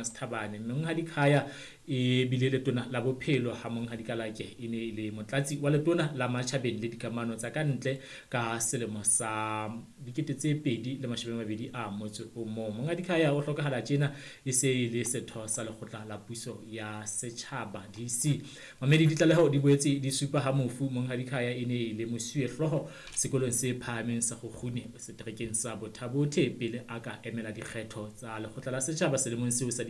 Thomas Thabane. Monghadi Khaya e bile letona la bophelo ha Monghadi Kalake e ne le motlatsi wa letona la matjhabeng le dikamano tsa kantle ka selemo sa 2020 a motse o mong. Monghadi Khaya o hlokahala tjena e se le setho sa lekgotla la puso ya setjhaba DC. Mamedi ditlaleho di boetse di supa ha mofu Monghadi Khaya e ne le mosuwehlooho sekolong se phahameng sa Kgukgune seterekeng sa Bothabothe pele a ka emela dikgetho tsa lekgotla la setjhaba selemong seo sa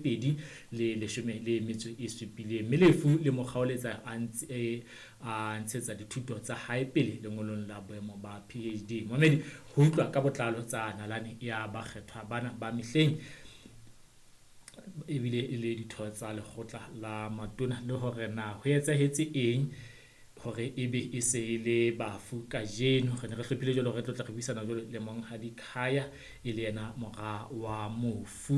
2017. Mme lefu le mo kgaoletsa a ntshetsa dithuto tsa hae pele lengolong la boemo ba PhD. Mamedi ho utlwa ka botlalo tsa nalane ya bakgethwa bana ba mehleng ebile e le ditho tsa lekgotla la matona le hore na ho etsahetse eng hore ebe e se le bafu ka jeno. Re ne re hlophile jwalo re tlotla re buisana jwalo le Monghadi Khaya e le yena mora wa mofu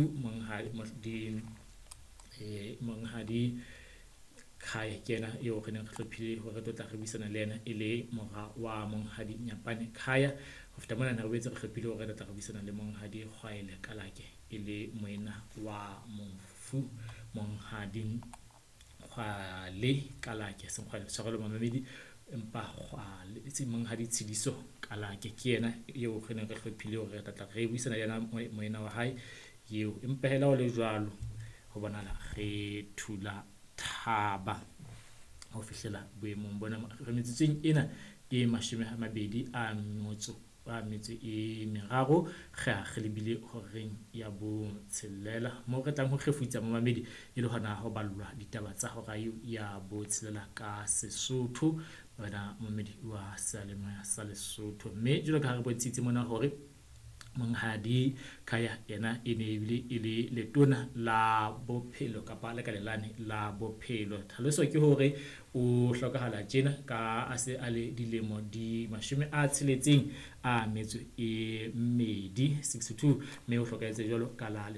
Monghadi Khaya ke yena eo re ne re hlophile hore re tlotla re buisana le yena e le mora wa Monghadi Nyapane Khaya. Ho feta mona ne re boetse re hlophile hore re tlotla re buisana le Monghadi Kgwaele Kalake e le moena wa mofu Monghadi Kgwaele Kalake Senkgwale tshwarelo mamedi empa Kgwaele e Monghadi Tshediso Kalake ke yena eo re ne re hlophile hore re tla re buisana le yena moena wa hae eo. Empa hela o le jwalo ho bonahala re thula thaba ho fihlela boemong bona re metsotseng ena e 20 a metso e meraro re lebile horeng ya botshelela mo re tlang ho kgefutsa mamedi e le hona ho ballwa ditaba tsa hora eo ya botshelela ka Sesotho bana mamedi wa salemoya sa Lesotho. Mme jwalo ka ha re bontshitse mona hore Monghadi Khaya yena e ne bile e le letona la bophelo kapa le kalelane la bophelo. Tlhaloso ke hore o hlokahala tjena ka a se a le dilemo di 62 mme o hlokahetse jwalo ka la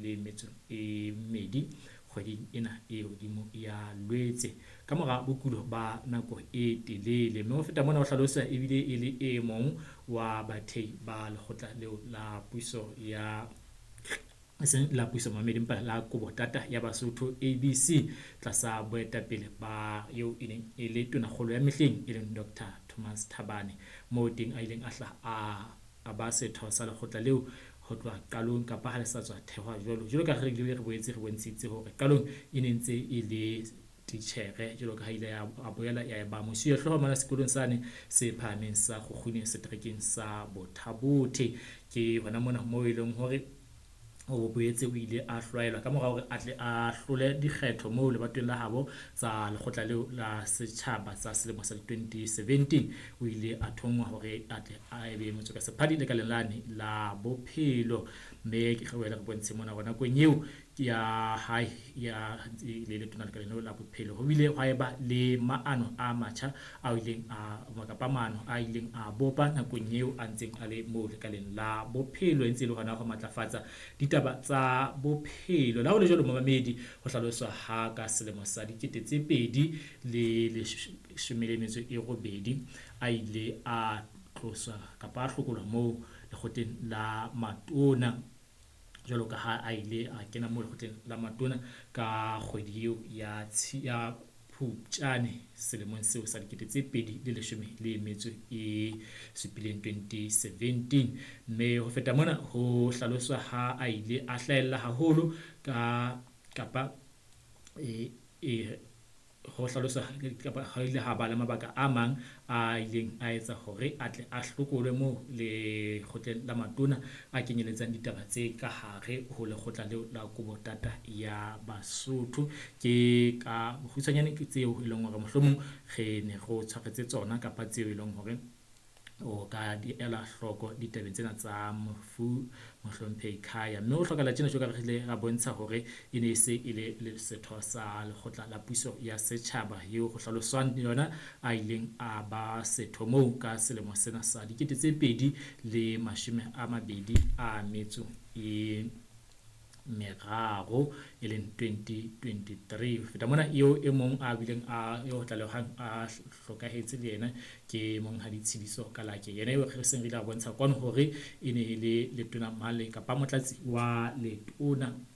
12 kgweding ena e hodimo ya Lwetse ka mora bokulo ba nako e telele. Mme ho feta mona o hlalosa ebile e le e mong wa bathehi ba lekgotla leo la puso ya la puso mamedi mpa la Kobotata ya Basotho ABC tlasa boetapele ba eo e neng e le tonakgolo ya mehleng e leng Dr. Thomas Thabane mo teng a ileng a ba setho sa lekgotla leo ho tloha qalong kapa ha le sa tswa thehwa jwalo ka re boetse re bontshitse hore qalong e ne ntse e le titjhere jwalo ka ha ile ya boela ya ba mosuwehlooho mona sekolong sane se phahameng sa Kgukgune seterekeng sa Bothabothe. Ke hona mona mo e leng hore o boetse o ile a hlwaelwa ka mora hore a tle a hlole dikgetho moo lebatong la habo tsa lekgotla leo la setjhaba tsa selemo sa 2017. O ile a thongwa hore a tle a ebe motso ka sephadi le kalelane la bophelo. Mme ke re wela re bontshe mona bona nakong eo ya hae ya le letona le kalelane la bophelo ho bile hwa eba le maano a matjha a ileng a makapa maano a ileng a bopa nakong eo a ntseng a le mo lekaleng la bophelo e ntse e le hona ho matlafatsa ditaba tsa bophelo. La ho le jwalo mamedi ho hlaloswa ha ka selemo sa 2018 a ile a tloswa kapa a hlokolwa moo lekgotleng la matona jwalo ka ha a ile a kena moo lekgotleng la matona ka kgwedi eo ya Phupjane selemong seo sa 2017. Mme ho feta mona ho hlaloswa ha a ile a hlahella haholo ka kapa ho hlaloswa kapa ha ile ha ba le mabaka a mang a ileng a etsa hore a tle a hlokolwe moo le kgotleng la matona a kenyeletsang ditaba tse ka hare ho lekgotla leo la Kobotata ya Basotho. Ke ka bokgutshwanyane ke tseo e leng hore mohlomong re ne go tshwaretse tsona kapa tseo e leng hore o ka di ela hloko ditabeng tsena tsa mofu Mohlomphehi Khaya. Mme o hlokahala tjena jwalo ka re ile ra bontsha hore e ne se e le setho sa lekgotla la puso ya setjhaba eo ho hlaloswang yona a ileng a ba setho moo ka selemo sena sa 2023 meraro e leng 2023. Ho feta mona eo e mong a bileng a yo tlalehang a hlokahetse le yena ke Monghadi Tshediso Kalake yena eo re seng re la bontsha kwano hore e ne le letona male kapa motlatsi wa letona